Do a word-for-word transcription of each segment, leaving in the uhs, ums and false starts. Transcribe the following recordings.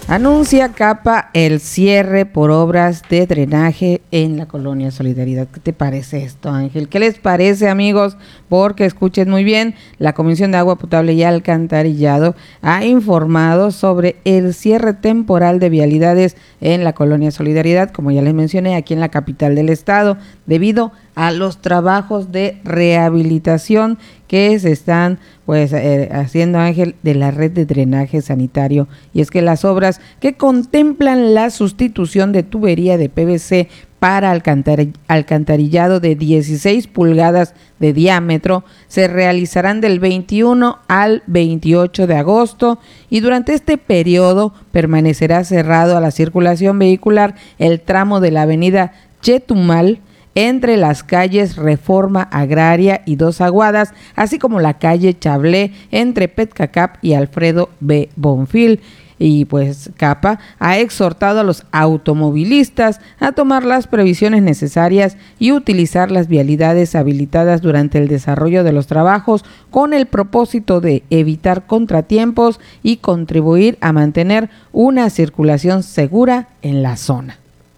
Anuncia Capa el cierre por obras de drenaje en la colonia Solidaridad. ¿Qué te parece esto, Ángel? ¿Qué les parece, amigos? Porque escuchen muy bien, la Comisión de Agua Potable y Alcantarillado ha informado sobre el cierre temporal de vialidades en la colonia Solidaridad, como ya les mencioné, aquí en la capital del estado, debido a los trabajos de rehabilitación que se están pues eh, haciendo, Ángel, de la red de drenaje sanitario. Y es que las obras que contemplan la sustitución de tubería de P V C para alcantar- alcantarillado de dieciséis pulgadas de diámetro se realizarán del veintiuno al veintiocho de agosto, y durante este periodo permanecerá cerrado a la circulación vehicular el tramo de la avenida Chetumal entre las calles Reforma Agraria y Dos Aguadas, así como la calle Chablé entre Petcacap y Alfredo B. Bonfil. Y pues Capa ha exhortado a los automovilistas a tomar las previsiones necesarias y utilizar las vialidades habilitadas durante el desarrollo de los trabajos, con el propósito de evitar contratiempos y contribuir a mantener una circulación segura en la zona.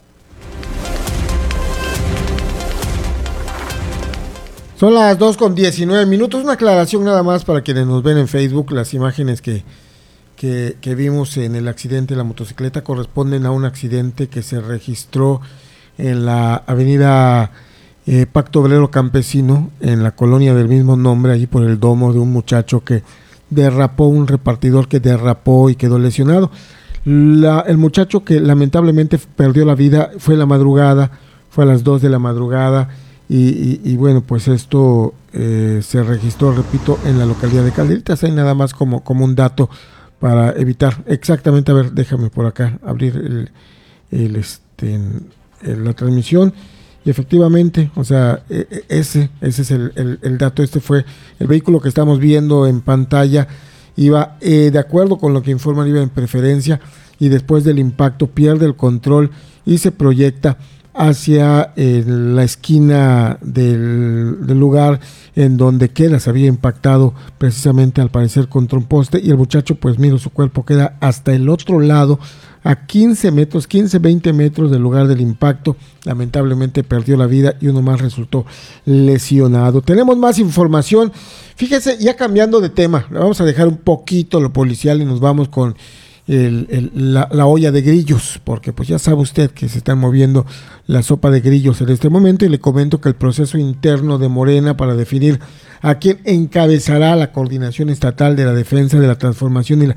Son las dos con diecinueve minutos. Una aclaración nada más para quienes nos ven en Facebook. Las imágenes que, que, que vimos en el accidente de la motocicleta corresponden a un accidente que se registró en la avenida eh, Pacto Obrero Campesino, en la colonia del mismo nombre, allí por el domo, de un muchacho que derrapó, un repartidor que derrapó y quedó lesionado. La, el muchacho que lamentablemente perdió la vida fue en la madrugada, fue a las dos de la madrugada. Y, y, y bueno, pues esto eh, se registró, repito, en la localidad de Calderitas. Hay nada más como, como un dato para evitar exactamente. A ver, déjame por acá abrir el, el, este, el, la transmisión. Y efectivamente, o sea, ese, ese es el, el, el dato. Este fue el vehículo que estamos viendo en pantalla. Iba, eh, de acuerdo con lo que informan, iba en preferencia, y después del impacto pierde el control y se proyecta hacia eh, la esquina del, del lugar en donde queda. Se había impactado precisamente, al parecer, contra un poste, y el muchacho, pues mira, su cuerpo queda hasta el otro lado, a quince metros, quince, veinte metros del lugar del impacto. Lamentablemente perdió la vida y uno más resultó lesionado. Tenemos más información. Fíjese, ya cambiando de tema, vamos a dejar un poquito lo policial y nos vamos con El, el, la, la olla de grillos, porque pues ya sabe usted que se están moviendo la sopa de grillos en este momento, y le comento que el proceso interno de Morena para definir a quién encabezará la Coordinación Estatal de la Defensa de la Transformación y la...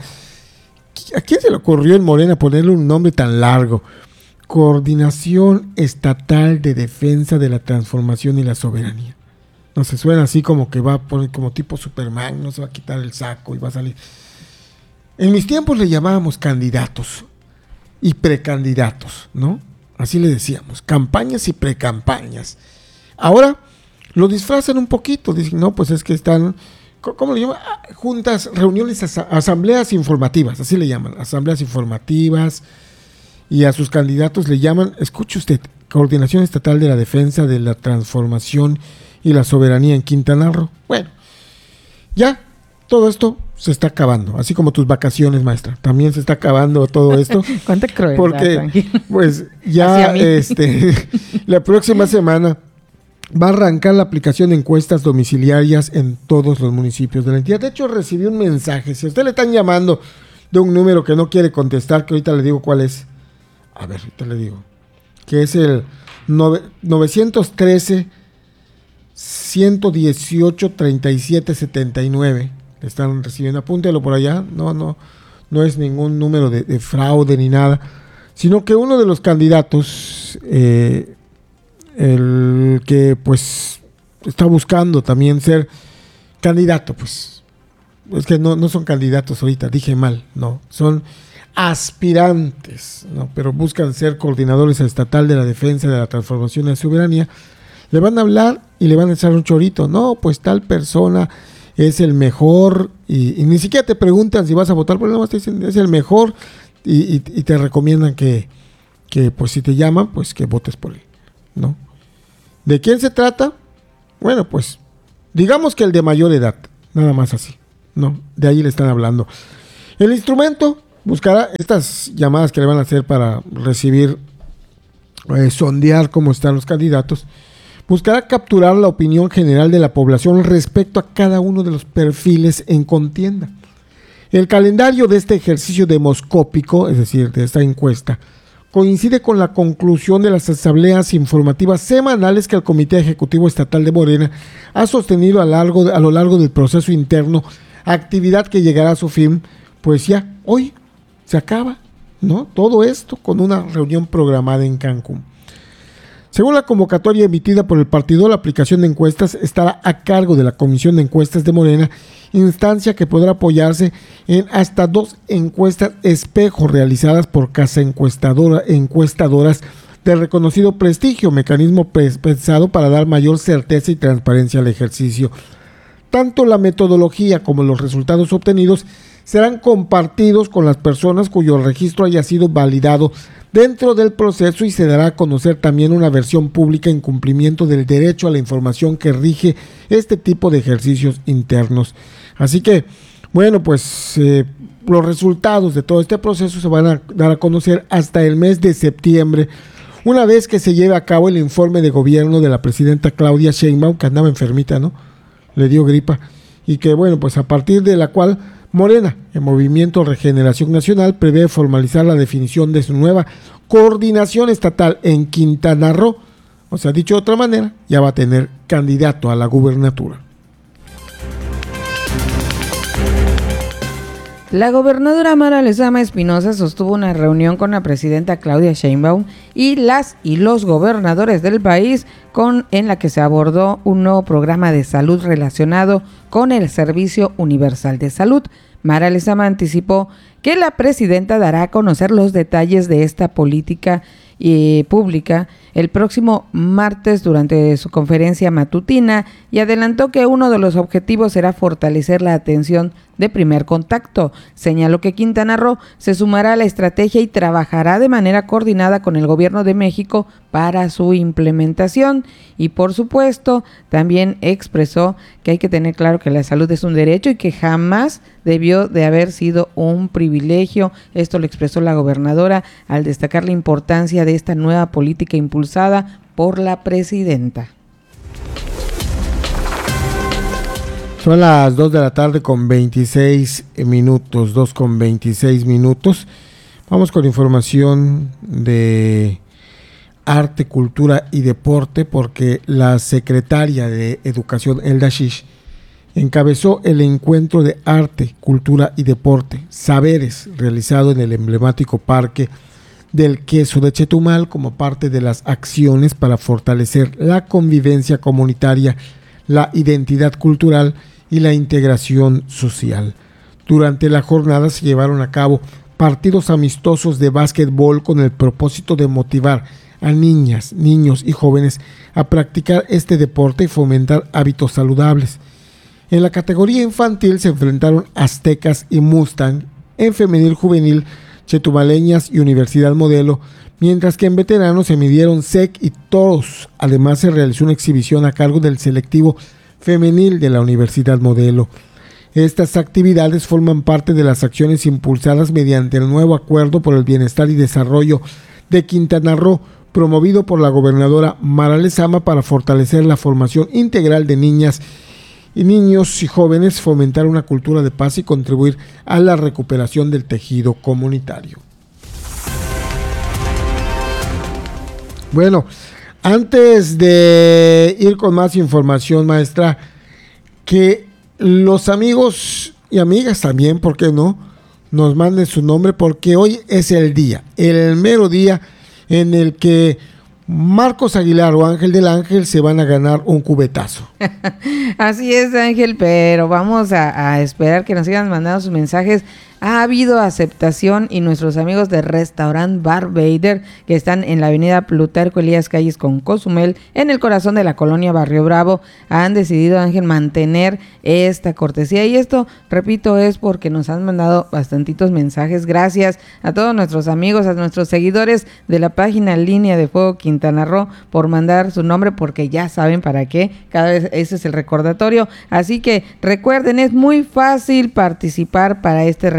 ¿A quién se le ocurrió en Morena ponerle un nombre tan largo? Coordinación Estatal de Defensa de la Transformación y la Soberanía. No se suena así como que va a poner como tipo Superman, no se va a quitar el saco y va a salir. En mis tiempos le llamábamos candidatos y precandidatos, ¿no? Así le decíamos, campañas y precampañas. Ahora lo disfrazan un poquito, dicen, no, pues es que están, ¿cómo le llaman? Juntas, reuniones, asambleas informativas, así le llaman, asambleas informativas, y a sus candidatos le llaman, escuche usted, Coordinación Estatal de la Defensa de la Transformación y la Soberanía en Quintana Roo. Bueno, ya todo esto se está acabando, así como tus vacaciones, maestra. También se está acabando todo esto. Cuánta crueldad, porque, tranquilo. pues, ya este, la próxima semana va a arrancar la aplicación de encuestas domiciliarias en todos los municipios de la entidad. De hecho, recibí un mensaje. Si a usted le están llamando de un número que no quiere contestar, que ahorita le digo cuál es. A ver, ahorita le digo. Que es el nueve uno tres, uno uno ocho, tres siete siete nueve. Están recibiendo, apúntelo por allá, no, no, no es ningún número de, de fraude ni nada, sino que uno de los candidatos, eh, el que pues está buscando también ser candidato, pues, es que no, no son candidatos ahorita, dije mal, no, son aspirantes, no, pero buscan ser coordinadores estatal de la defensa de la transformación y la soberanía. Le van a hablar y le van a echar un chorito, no, pues tal persona es el mejor, y, y ni siquiera te preguntan si vas a votar por él, no, te dicen es el mejor, y, y, y te recomiendan que, que, pues si te llaman, pues que votes por él, ¿no? ¿De quién se trata? Bueno, pues, digamos que el de mayor edad, nada más así, ¿no? De ahí le están hablando. El instrumento, buscará estas llamadas que le van a hacer para recibir, eh, sondear cómo están los candidatos, buscará capturar la opinión general de la población respecto a cada uno de los perfiles en contienda. El calendario de este ejercicio demoscópico, es decir, de esta encuesta, coincide con la conclusión de las asambleas informativas semanales que el Comité Ejecutivo Estatal de Morena ha sostenido a, largo, a lo largo del proceso interno, actividad que llegará a su fin, pues ya hoy se acaba, ¿no? Todo esto con una reunión programada en Cancún. Según la convocatoria emitida por el partido, la aplicación de encuestas estará a cargo de la Comisión de Encuestas de Morena, instancia que podrá apoyarse en hasta dos encuestas espejo realizadas por casa encuestadora, encuestadoras de reconocido prestigio, mecanismo pensado para dar mayor certeza y transparencia al ejercicio. Tanto la metodología como los resultados obtenidos serán compartidos con las personas cuyo registro haya sido validado dentro del proceso y se dará a conocer también una versión pública en cumplimiento del derecho a la información que rige este tipo de ejercicios internos. Así que, bueno, pues eh, los resultados de todo este proceso se van a dar a conocer hasta el mes de septiembre, una vez que se lleve a cabo el informe de gobierno de la presidenta Claudia Sheinbaum, que andaba enfermita, ¿no? Le dio gripa, y que, bueno, pues a partir de la cual Morena, el Movimiento Regeneración Nacional, prevé formalizar la definición de su nueva coordinación estatal en Quintana Roo. O sea, dicho de otra manera, ya va a tener candidato a la gubernatura. La gobernadora Mara Lezama Espinosa sostuvo una reunión con la presidenta Claudia Sheinbaum y las y los gobernadores del país con, en la que se abordó un nuevo programa de salud relacionado con el Servicio Universal de Salud. Mara Lezama anticipó que la presidenta dará a conocer los detalles de esta política eh, pública el próximo martes durante su conferencia matutina y adelantó que uno de los objetivos será fortalecer la atención de primer contacto. Señaló que Quintana Roo se sumará a la estrategia y trabajará de manera coordinada con el gobierno de México para su implementación y, por supuesto, también expresó que hay que tener claro que la salud es un derecho y que jamás debió de haber sido un privilegio. Esto lo expresó la gobernadora al destacar la importancia de esta nueva política impulsada por la presidenta. Son las dos de la tarde con veintiséis minutos, dos con veintiséis minutos. Vamos con información de arte, cultura y deporte, porque la secretaria de Educación, Elda Shish, encabezó el encuentro de arte, cultura y deporte, saberes, realizado en el emblemático Parque del Queso de Chetumal como parte de las acciones para fortalecer la convivencia comunitaria, la identidad cultural y la integración social. Durante la jornada se llevaron a cabo partidos amistosos de básquetbol con el propósito de motivar a niñas, niños y jóvenes a practicar este deporte y fomentar hábitos saludables. En la categoría infantil se enfrentaron Aztecas y Mustang, en femenil juvenil Chetumaleñas y Universidad Modelo, mientras que en veteranos se midieron S E C y Toros. Además se realizó una exhibición a cargo del selectivo femenil de la Universidad Modelo. Estas actividades forman parte de las acciones impulsadas mediante el nuevo Acuerdo por el Bienestar y Desarrollo de Quintana Roo, promovido por la gobernadora Mara Lezama para fortalecer la formación integral de niñas y niños y jóvenes, fomentar una cultura de paz y contribuir a la recuperación del tejido comunitario. Bueno, antes de ir con más información, maestra, que los amigos y amigas también, ¿por qué no?, nos manden su nombre, porque hoy es el día, el mero día en el que Marcos Aguilar o Ángel del Ángel se van a ganar un cubetazo. Así es, Ángel, pero vamos a, a esperar que nos sigan mandando sus mensajes. Ha habido aceptación y nuestros amigos de Restaurant Bar Vader, que están en la avenida Plutarco Elías Calles con Cozumel, en el corazón de la colonia Barrio Bravo, han decidido, Ángel, mantener esta cortesía. Y esto, repito, es porque nos han mandado bastantitos mensajes. Gracias a todos nuestros amigos, a nuestros seguidores de la página Línea de Fuego Quintana Roo por mandar su nombre, porque ya saben para qué. Cada vez ese es el recordatorio. Así que recuerden, es muy fácil participar para este regalo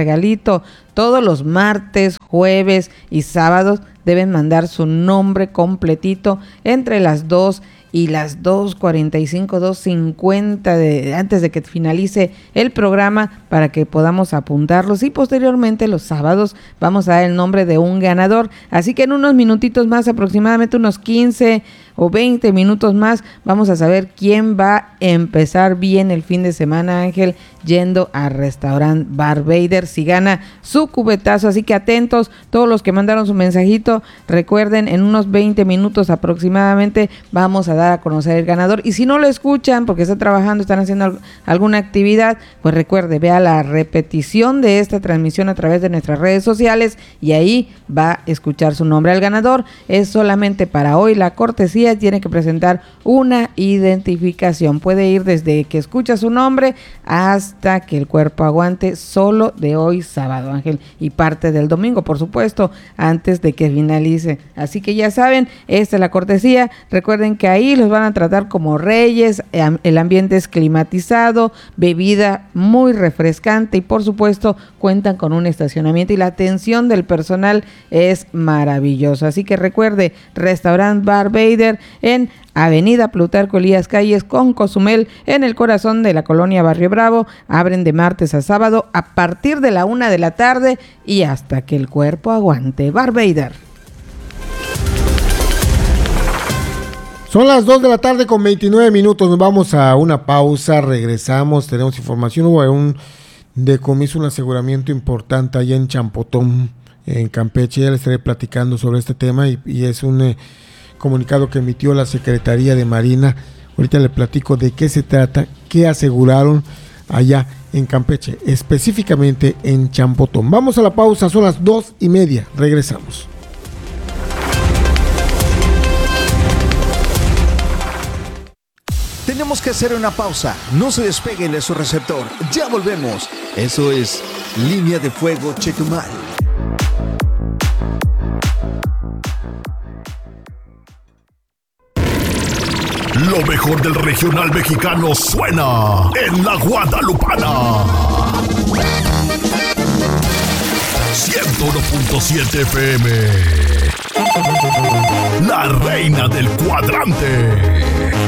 regalito. Todos los martes, jueves y sábados deben mandar su nombre completito entre las dos y las dos cuarenta y cinco, dos cincuenta de, antes de que finalice el programa para que podamos apuntarlos, y posteriormente los sábados vamos a dar el nombre de un ganador. Así que en unos minutitos más, aproximadamente unos quince o veinte minutos más, vamos a saber quién va a empezar bien el fin de semana, Ángel, yendo al restaurante Bar Vader, si gana su cubetazo. Así que atentos todos los que mandaron su mensajito. Recuerden, en unos veinte minutos aproximadamente vamos a dar a conocer el ganador, y si no lo escuchan porque está trabajando, están haciendo alguna actividad, pues recuerde, vea la repetición de esta transmisión a través de nuestras redes sociales y ahí va a escuchar su nombre. Al ganador es solamente para hoy la cortesía, tiene que presentar una identificación, puede ir desde que escucha su nombre hasta que el cuerpo aguante, solo de hoy sábado, Ángel, y parte del domingo, por supuesto, antes de que finalice. Así que ya saben, esta es la cortesía. Recuerden que ahí los van a tratar como reyes, el ambiente es climatizado, bebida muy refrescante y por supuesto cuentan con un estacionamiento, y la atención del personal es maravillosa. Así que recuerde, Restaurant Bar Vader en Avenida Plutarco Elías Calles con Cozumel, en el corazón de la colonia Barrio Bravo. Abren de martes a sábado a partir de la una de la tarde y hasta que el cuerpo aguante. Bar Vader. Son las dos de la tarde con veintinueve minutos, nos vamos a una pausa, regresamos, tenemos información. Hubo un decomiso, un aseguramiento importante allá en Champotón, en Campeche. Ya les estaré platicando sobre este tema y, y es un eh, comunicado que emitió la Secretaría de Marina. Ahorita le platico de qué se trata, qué aseguraron allá en Campeche, específicamente en Champotón. Vamos a la pausa, son las dos y media, regresamos. Tenemos que hacer una pausa, no se despeguen de su receptor, ya volvemos. Eso es Línea de Fuego Chetumal. Lo mejor del regional mexicano suena en la Guadalupana. ciento uno punto siete F M. La reina del cuadrante.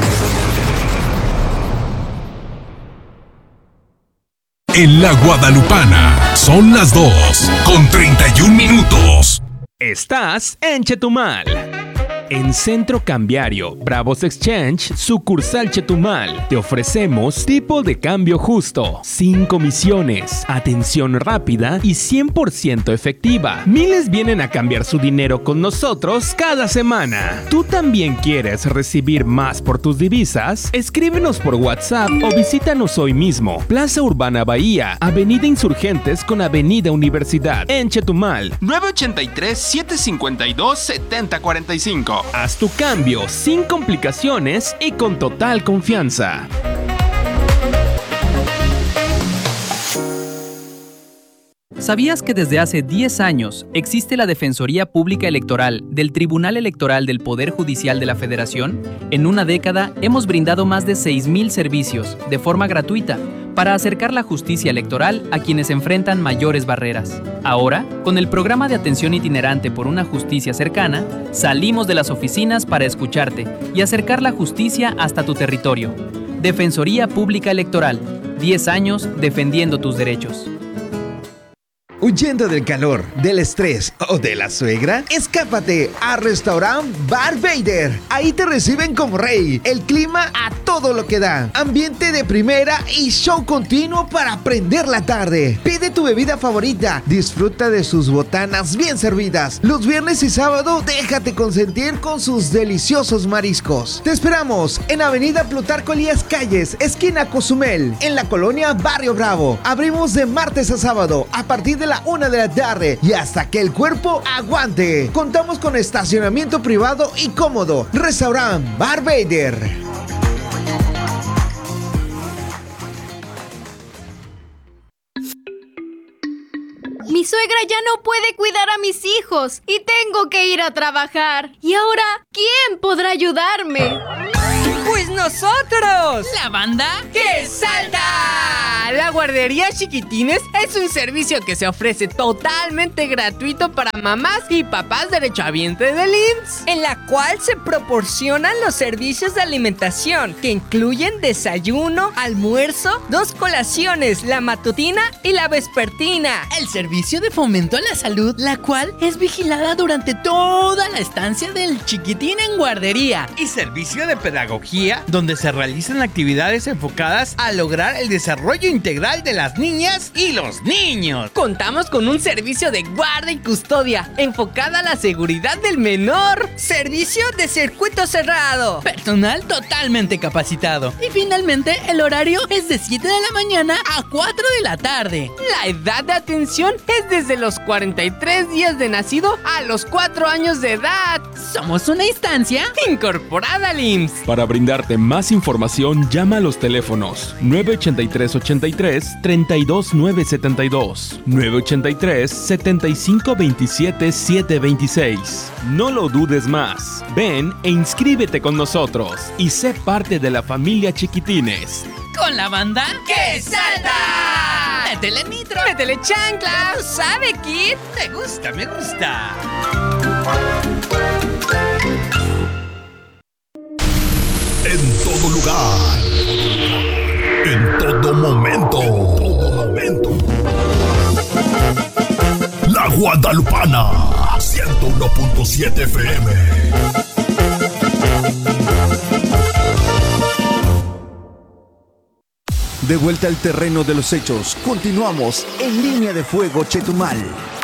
En la Guadalupana son las dos con treinta y un minutos. Estás en Chetumal. En Centro Cambiario Bravos Exchange, sucursal Chetumal, te ofrecemos tipo de cambio justo, sin comisiones, atención rápida y cien por ciento efectiva. Miles vienen a cambiar su dinero con nosotros cada semana. ¿Tú también quieres recibir más por tus divisas? Escríbenos por WhatsApp o visítanos hoy mismo. Plaza Urbana Bahía, Avenida Insurgentes con Avenida Universidad, en Chetumal, nueve ochenta y tres, siete cincuenta y dos, setenta cuarenta y cinco. Haz tu cambio sin complicaciones y con total confianza. ¿Sabías que desde hace diez años existe la Defensoría Pública Electoral del Tribunal Electoral del Poder Judicial de la Federación? En una década hemos brindado más de seis mil servicios de forma gratuita para acercar la justicia electoral a quienes enfrentan mayores barreras. Ahora, con el programa de atención itinerante por una justicia cercana, salimos de las oficinas para escucharte y acercar la justicia hasta tu territorio. Defensoría Pública Electoral, diez años defendiendo tus derechos. Huyendo del calor, del estrés o de la suegra, escápate a Restaurant Bar Vader. Ahí te reciben como rey. El clima a todo lo que da. Ambiente de primera y show continuo para prender la tarde. Pide tu bebida favorita. Disfruta de sus botanas bien servidas. Los viernes y sábado déjate consentir con sus deliciosos mariscos. Te esperamos en Avenida Plutarco Elías Calles, esquina Cozumel, en la colonia Barrio Bravo. Abrimos de martes a sábado a partir de la una de la tarde y hasta que el cuerpo aguante. Contamos con estacionamiento privado y cómodo. Restaurant Bar Vader. Mi suegra ya no puede cuidar a mis hijos y tengo que ir a trabajar. ¿Y ahora quién podrá ayudarme? Pues nosotros! ¡La banda que salta! La guardería Chiquitines es un servicio que se ofrece totalmente gratuito para mamás y papás derechohabientes del I M S S, en la cual se proporcionan los servicios de alimentación que incluyen desayuno, almuerzo, dos colaciones, la matutina y la vespertina. El servicio de fomento a la salud, la cual es vigilada durante toda la estancia del chiquitín en guardería. Y servicio de pedagogía, donde se realizan actividades enfocadas a lograr el desarrollo integral de las niñas y los niños. Contamos con un servicio de guarda y custodia enfocada a la seguridad del menor. Servicio de circuito cerrado. Personal totalmente capacitado. Y finalmente el horario es de siete de la mañana a cuatro de la tarde. La edad de atención es desde los cuarenta y tres días de nacido a los cuatro años de edad. Somos una instancia incorporada al I M S S. Para brindarte más información, llama a los teléfonos nueve ochenta y tres ochenta y tres, treinta y dos nueve setenta y dos, nueve ochenta y tres setenta y cinco veintisiete setecientos veintiséis. No lo dudes más. Ven e inscríbete con nosotros y sé parte de la familia Chiquitines. Con la banda que salta. Métele nitro. Métele chancla. ¿Sabe, Kid? Me gusta, me gusta. En todo lugar. En todo momento. En todo momento. La Guadalupana. ciento uno punto siete F M. De vuelta al terreno de los hechos, continuamos en Línea de Fuego Chetumal.